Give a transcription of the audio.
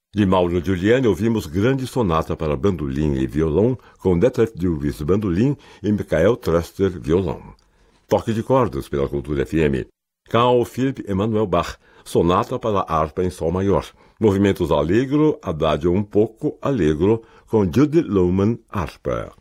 De Mauro Giuliani, ouvimos Grande Sonata para Bandolim e Violão, com Detlef Dürwitz bandolim e Michael Truster violão. Toque de cordas pela Cultura FM. Carl Philipp Emanuel Bach, Sonata para harpa em sol maior. Movimentos allegro, adagio um pouco allegro, com Judy Lohmann, harpa.